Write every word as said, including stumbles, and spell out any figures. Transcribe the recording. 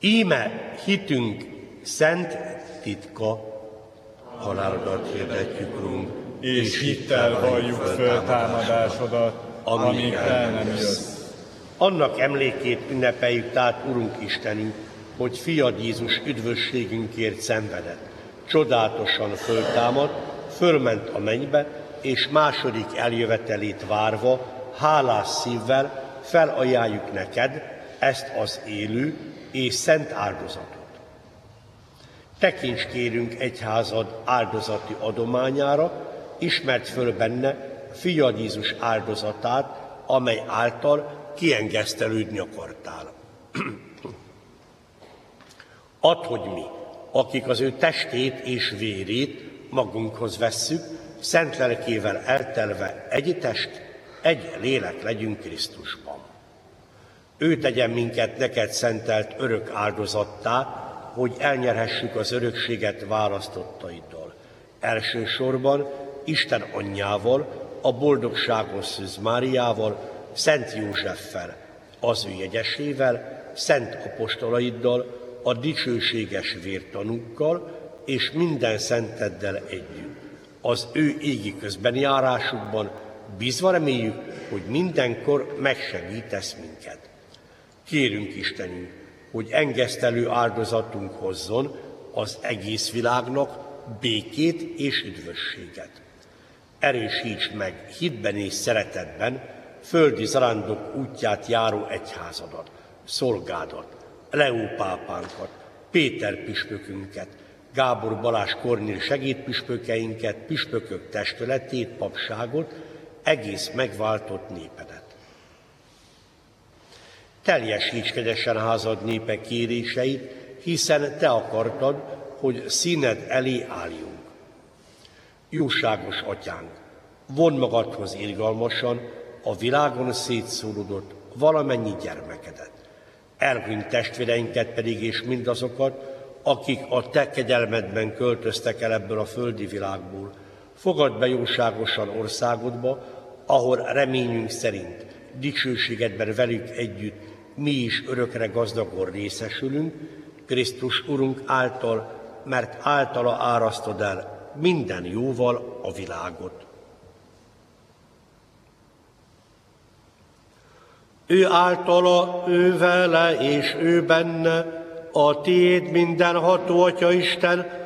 Íme hitünk szent titka, halálodat hirdetjük, Urunk, és hittel valljuk föltámadásodat, amíg el nem jössz. Annak emlékét ünnepeljük, tehát Urunk Istenünk, hogy fiad Jézus üdvösségünkért szenvedett. Csodálatosan föltámad, fölment a mennybe, és második eljövetelét várva, hálás szívvel felajánljuk neked ezt az élő és szent áldozatot. Tekints kérünk egyházad áldozati adományára, ismert föl benne fiad Jézus áldozatát, amely által kiengesztelődni akartál. Add, hogy mi, akik az ő testét és vérét magunkhoz vesszük, szent lelkével eltelve egy test, egy lélek legyünk Krisztusban. Ő tegyen minket neked szentelt örök áldozattá, hogy elnyerhessük az örökséget választottaiddal. Elsősorban Isten anyjával, a boldogságos Szűz Máriával, Szent Józseffel, az ő jegyesével, szent apostolaiddal, a dicsőséges vértanúkkal és minden szenteddel együtt. Az ő égi közbenjárásukban bízva reméljük, hogy mindenkor megsegítesz minket. Kérünk Istenünk, hogy engesztelő áldozatunk hozzon az egész világnak békét és üdvösséget. Erősíts meg hitben és szeretetben földi zarándok útját járó egyházadat, szolgádat, Leó pápánkat, Péter püspökünket, Gábor Balázs Kornél segédpüspökeinket, püspökök testületét, papságot, egész megváltott népedet. Teljesíts kegyesen házad népe kéréseit, hiszen te akartad, hogy színed elé álljunk. Jóságos atyánk, vondd magadhoz irgalmasan a világon szétszórodott valamennyi gyermekedet. Elhunyt testvéreinket pedig és mindazokat, akik a te kegyelmedben költöztek el ebből a földi világból. Fogadd be jóságosan országodba, ahol reményünk szerint dicsőségedben velük együtt mi is örökre gazdagon részesülünk, Krisztus Urunk által, mert általa árasztod el minden jóval a világot. Ő általa, ő vele és ő benne, a tiéd mindenható Atya Isten,